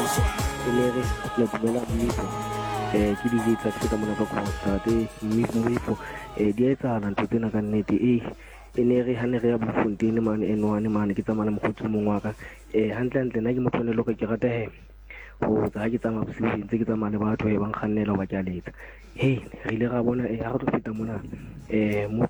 Elere le dumela Mifo ke di etsa ka mona ka constate Mifo di etsahala ntho tsena ka nnete e ne re ha ne re ya Bloemfontein mane N1 mane ke tsamaya mokgotsi mong wa ka hantle nna ke motho ne lo ka ke rata ho tsa ke tsamaya bosiu ntse ke tsamaya le batho ba nkgannela ho ba ke a letsa re ile ra bona ha re tlo feta mona mo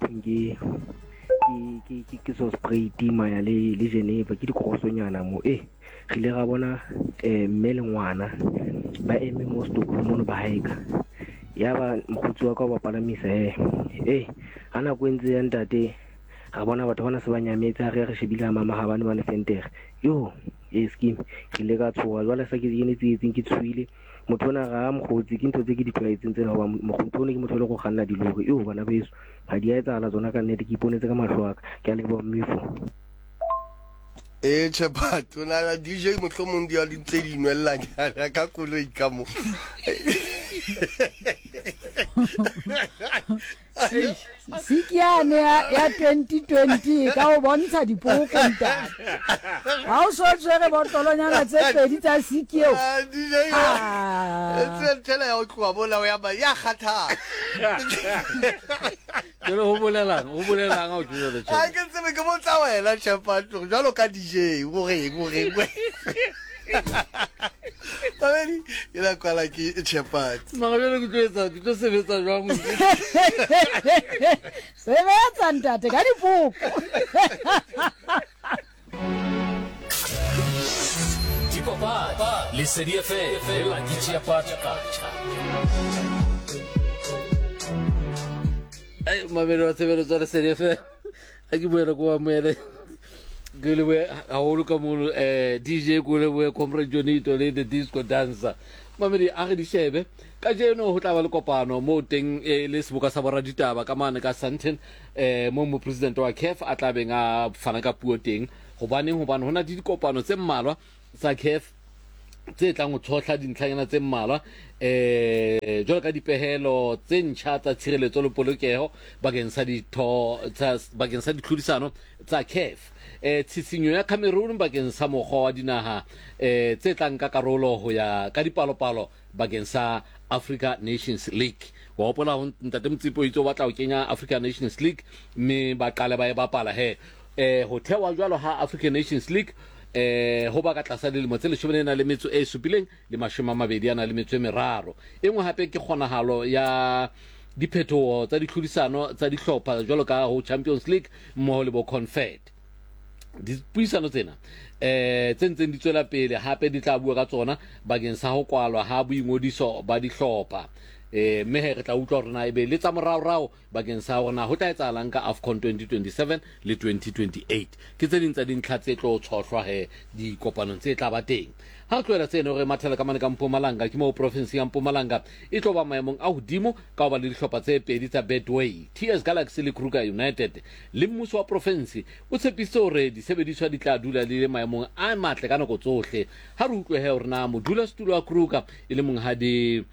ke so spray tima ya le Geneva ke dikorosonyana mo re ile ra bona mme le ngwana ba eme mo Stockholm ba haika ya ba mokgotsi wa ka ba palamisa ana go ntse ya ntate ga bona batho bana se ba nyametse ha re shebile mama ha bana bana fentere yo scheme ke le ka tshoa jwale sa ke ne tsietseng ke tshwile motho ona ga mokgotsi ke ntho tse ke di tlwaetseng tsena ba mokgotsi one ke motho le go kganna dilori bana beso ga di a etsahala tsona ka nnete ke iponetse ka mahlo aka ke a leboha Mifo Chepato na DJ mohlomong di a di ntse di nwella nyana ka koloi ka mo Sikiane ya 2020 ka o bontsha dipoko nta ha o so tsere botolonyana tse pedi tsa sikio DJ tshela ya o tloa bola o ya ba ya khatha ho bolelang ha o tshwere le tshela ke tsebe ke motsa wena Chepato jalo ka DJ go re Taveni ila kwala ki Chepato magabelo ke tloetsa ke tlo sebetsa jwang sebetsa ntate ka dipoko Papa, les séries fait la Gichia Pacha. Ay, mamelo tsebelo tsa serie fe. A ke boela go amele. Gelewe a o ka mo DJ go le Comrade Jonito le the disco dancer. Mamedi a re di shebe ka jeno ho tla ba le kopano mo teng le seboka sa bora ditaba ka mane ka Santen mo president wa CAF a tla beng a fana ka puo teng hobane hona di kopano tse mmalwa tsa CAF tse tlang go tshotla dintlhanyana tse mmalwa jalo ka dipehelo tse ntšha tsa tshireletso le polokeho bakeng sa ditlhodisano tsa CAF tshisinyo ya Cameroon bakeng sa mokgwa wa dinaha tse tlang ka karolo ho ya ka dipalopalo bakeng sa Africa Nations League wa hopola ho ntate Motsipo itse o batla ho kenya Africa Nations League mme ba qale ba e bapala ho thewa jwalo ha Africa Nations League ho ba ka tlasa dilemo tse 17 le 23 engwe hape ke kgonahalo ya diphetho tsa ditlhodisano tsa dihlopha jwalo ka ho Champions League mmoho le bo Confed dipuisano tsena tse ntseng di tswela pele hape di tla bua ka tsona bakeng sa ho kwalwa ha boingodiso ba dihlopha mme re tla utlwa rena ebe le tsa morao bakeng sa rona ho tla etsahalang ka AFCON 2027 le 2028 ke tse ding tsa dintlha tse tlo tshohlwa di kopanong tse tla ba teng ha tloela tseno re mathela ka mane ka Mpumalanga ke mo province ya Mpumalanga e tlo ba maemong a hodimo ka ba le dihlopha tse pedi tsa Betway TS Galaxy le Kruger United le mmuso wa province o tshepise hore disebediswa di tla dula le maemong a matle ka nako tsohle ha re utlwe rena modula stulo wa Kruger e le monghadi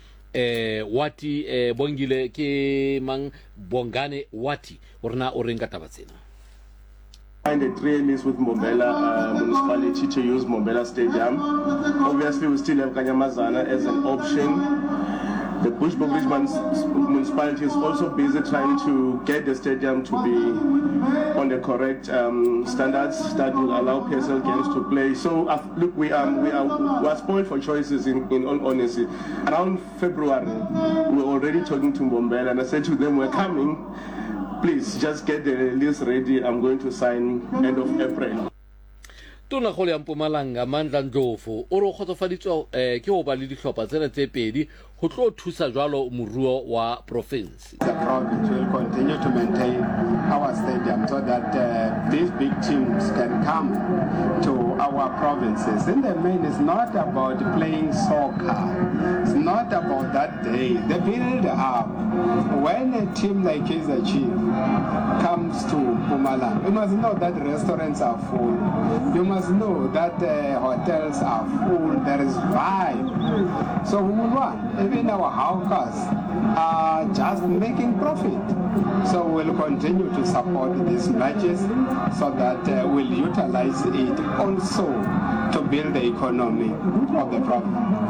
Wati Bongile ke mang Bongane Wati orna o reng ka taba tsena. Signed a 3 lease with Mbombela municipality to use Mbombela Stadium. Obviously, we still have Kanyamazana as an option. The Bushbuckridge municipality is also busy trying to get the stadium to be on the correct standards that will allow PSL games to play. So look, we are spoiled for choices in all honesty. Around February, we were already talking to Mbombela and I said to them, we're coming. Please just get the list ready. I'm going to sign end of April. Tona go le Mpumalanga Mandla Ndlovu o re khotsofaditswe ke ho ba le dihlopha tsena tse pedi ho tlo thusa jwalo moruo wa province. The province will continue to maintain our stadium so that these big teams can come to our provinces. In the main, it's not about playing soccer. It's not about that day. The build up. When a team like Kaizer Chiefs comes to Mpumalanga, you must know that restaurants are full. You must know that hotels are full. There is vibe. So we will want. Even our hawkers are just making profit. So we'll continue to support these matches so that we'll utilize it also to build the economy of the province.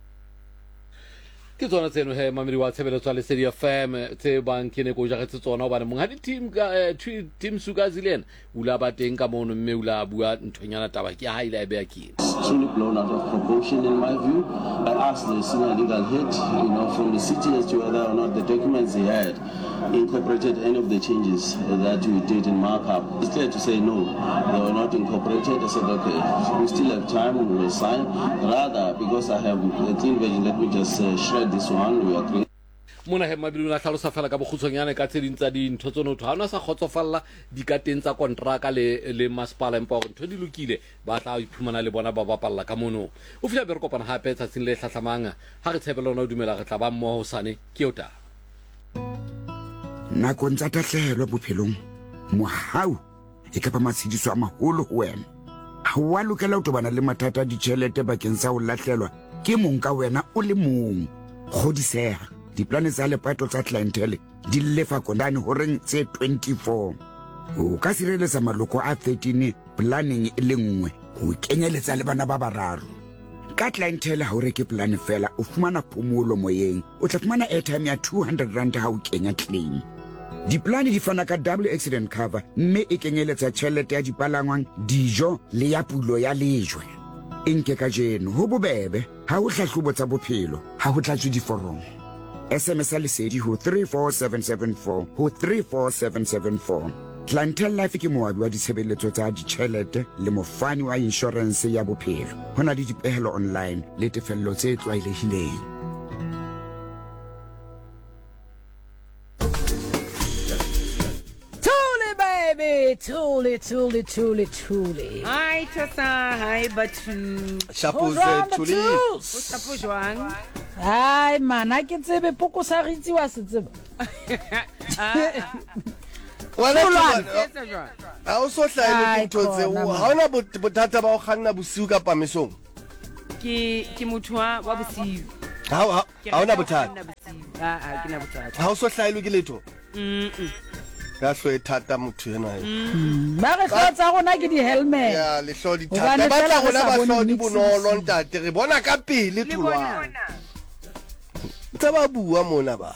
ke tsona tseno he mamedi wa tshebeletso le Lesedi FM tse bang ke ne go jagetse tsona o bana mong ha di team Sukazilena ula ba teng ka mono mme ula bua nthonyana taba ke ha ile be ke truly blown out of proportion in my view. I asked the senior legal head, from the city as to whether or not the documents they had incorporated any of the changes that we did in markup. It's clear to say no, they were not incorporated. I said, okay, we still have time, we will sign. Rather, because I have a clean version, let me just shred this one, we agree. mona he mabili na tlhalosa fela ka bokhutsonyana ka tse dintsa di ntho tsono tho hana sa khotsofalla di ka tentsa kontraka le masipala empa go ntho di lokile ba tla iphumana le bona ba bapalla ka mono o fila be re kopana hape tsatsing le tlhatlamanga ha re tshebela ona o dumela re tla ba mmoho sane ke yota na kontsa tahlelo bophelong mohau e ka ba matshidiso a maholo ho wena ha wa lokela ho tobana le mathata di tšhelete bakeng sa ho lahlelwa ke mong ka wena o le mong godiseha diplane tsa lepato tsa clientele di lefa kondane ho reng tse 24 o ka sireletsa maloko a 13 planning e le nngwe ho kenyeletsa le bana ba bararo ka clientele ha o reke plan fela o fumana phomolo moyeng o tla fumana airtime ya 200 rand ha o kenya claim diplane di fana ka double accident cover mme e kenyeletsa tšhelete ya dipalangwang dijo le ya pulo ya lejwe enke ka jeno ho bobebe ha o hlahlobo tsa bophelo ha ho tlatswe diforomo SMS Lesedi ho 34774 ho 34774 Clientele Life ke moabi wa ditshebeletso tsa ditšhelete le mofani wa insurance ya bophelo hona le dipehelo online le tefello tse tlwaelehileng Tuli. Hi, Tessa. Hi, Batu. Chapeau, Tuli. Chapeau, Joang. Hi, man. I can say, Poko Sariti was it. I also say, how about Botata Bahana Busuga Pamisong? Ki Mutua, what was you? How about that? How so shy look a little? That's why Tata Mutuna. Maricota, I get the helmet. Yeah, they saw the Tata. But I never saw the Bono on that. The Bona Capi, little one. Tababu, Amonaba.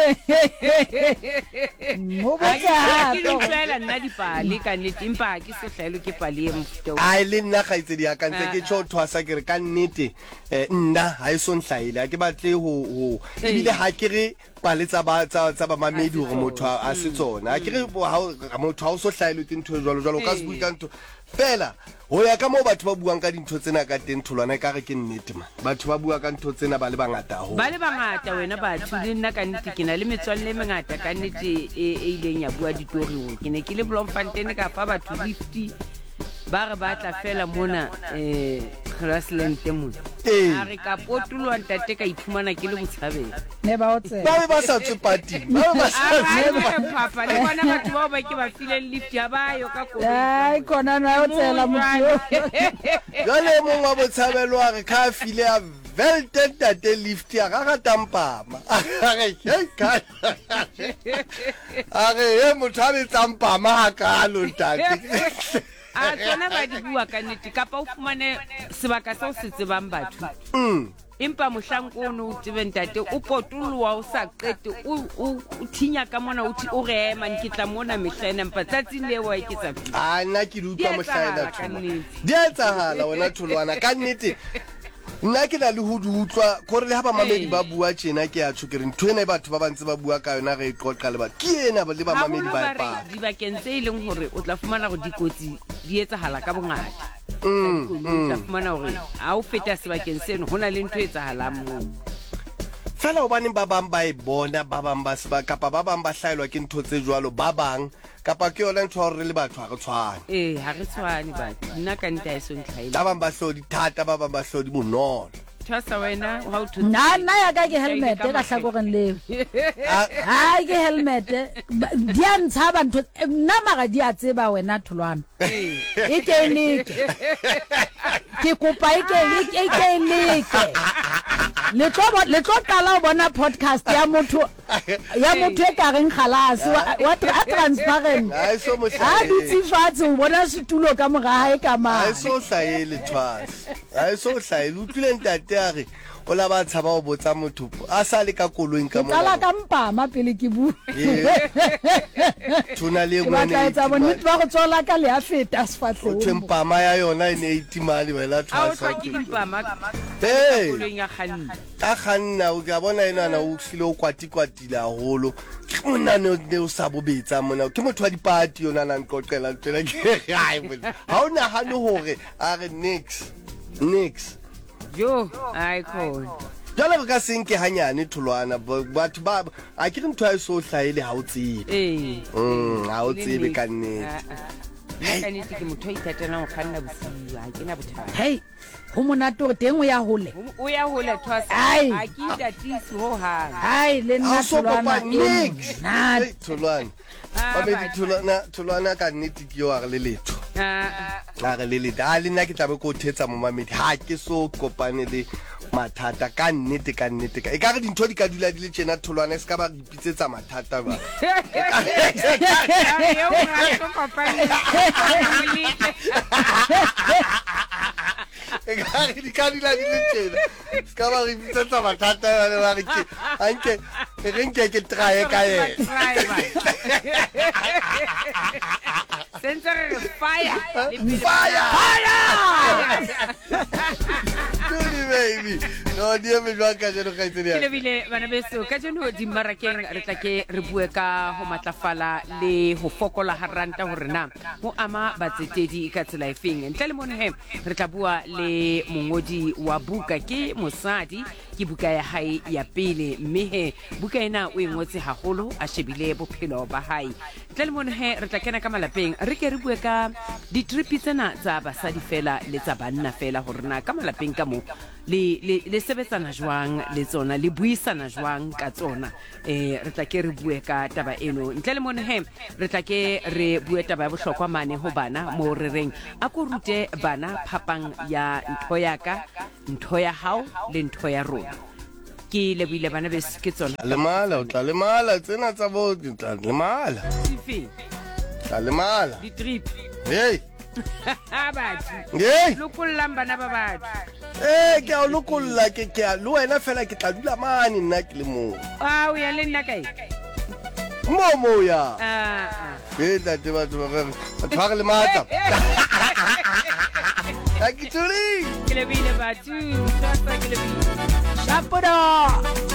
Island Nakaiti, I can take it short to a second can knit. Nah, I son side. I give a play who be the Hakiri. Palitza Sabama made you motor as its own. I can't how a motor also silent into Jolocas we can to Fella. Oh, I come over to Babuanga into Senacat into Lanakarikin Nitman, but Babuagan to Sena Balibangata. Balibangata, when about Nakan, limits on Lemangata, can it a Buaditoru, in a kiloblom Fantenica, Papa 250. Barabata fella mona Raslen Temun. Arika Potulo and Tateka Ipumana Kilo Sabe. Never outside. Never such a party. Papa, never to make a feeling lift Yabai or I can't outside. Yole would have a lower car file well dead that they lift Yaratampa. I Mutabi Tampa Mahaka Luta. Tsona ba di bua ka nnete ka pa o fumane sebaka sa o se tsebang batho empa mohlankono o tsebentate o potulwa o sa qete o thinya ka mona o re ema nkitla mona mehlena empa tsatsing le wa ke tsa nna ke utlwa mohlaena di etsahala wena tholwana ka nnete nna ke na le ho utlwa gore le ha ba mamedi ba bua tjena ke a tshokere ntho ena batho ba bantse ba bua ka yona re qoqa le ba ke ena ba le ba mamedi ba pa di ba kentse ileng hore o tla fumana go dikotsi di etsahala ka bongata tla fumana hore a o feta sebakeng seno hona le ntho etsahalang mo fela o bane ba bang ba e bona ba bang ba seba kapa ba bang ba hlaelwa ke ntho tse jwalo ba bang kapa ke yona ntho re le batho ha re tshwane ha re tshwane batho nna ka nta iso ntlhaile ba bang ba hlodi thata ba bang ba hlodi bonolo Tshwasa wena how to na ya ka ke helmet ka hlakoreng leo ha ke helmet di a ntshaba ntho nna maga di a tseba wena tholwana e ke nike ke kopa e ke nike le tlo qala o bona podcast ya motho e ka reng kgalase wa transparent Ha e so mo ha dutse fatshe o bona setulo ka morae ka ma ha e so hlahele tshwasi ha e so hlahele utlwile ntate a re o la ba tshaba o botsa motho a sa le ka koloing ka mona tsala ka mpama pele ke bu tuna le ngwana ba etsa bonnete ba go tsola ka le a feta o sefatlhong thempama ya yona e ne itimali wela tshwasa a kganna o ka bona ena o hlile o kwatikwatile haholo ke monane ne o sa bobetsa mona ke motho wa dipati yona nang qoqela tsela ke ha o nahane hore a re next yo ai khona jalo re ka senke hanyane tholwana batho ba a ke re motho a so hlahile ha o tsebe ha o tsebe ka nnete ka nnete ke motho a ithatela go kganna bosiu ha ke na bothata hey go monate gore teng o ya hole twas a ke itatisi ho hang hai le nna tholwana tholwana ka nnete ke yo a re le letho a re le letho a le nna ke tlabe ko thetsa mo mamedi ha ke so kopane le mathata ka nnete e ka re dintho di ka dula di le tjena tholwana e se ka ba ipitsetsa mathata ba di ka dula di le tjena se ka ba re ipitsetsa mathata ba re ke anke re nke ke trae ka ena Sensor fire! Baby, no dia me jwa ka jeno ka itsedi. Ke lebile bana beso ka jeno di marakeng re tla ke re bue ka ho matlafala le ho fokola ha ranta hore na ho ama batsetedi ka tsela e feng ntle le mone he re tla bua le mongodi wa buka ke mosadi ke buka ya hae ya pele mme he buka ena o engotse haholo a shebile bophelo ba hae ntle le mone he re tla kena ka malapeng re ke re bue ka di-trip tsena tsa basadi fela le tsa banna fela hore na ka malapeng ka mo le sebetsana jwang le tsona le buisana jwang ka tsona re tla ke re bue ka taba eno ntle le mone he re tla ke re bue taba ya bohlokwa mane ho bana mo re reng a ko rute bana phapang ya ntho ya ka ntho ya hao le ntho ya rona ke lebile bana be ke tsona o tla lemala tsena tsa bo tla lemala sifi tla lemala di trip hey batho lokollang bana ba batho ke a lokolla ke a lo wena fela ke tla dula mane nna ke le mo o ya le nna kae mo ya tla te batho ba tshware le matsa ke lebile batho ke lebile Shapodo